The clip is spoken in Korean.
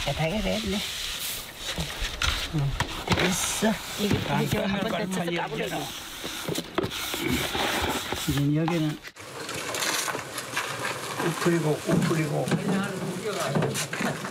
깨끗하게 됐네. 됐어. 이게 한번 더 까불어. 이제 여기는 우풀이고.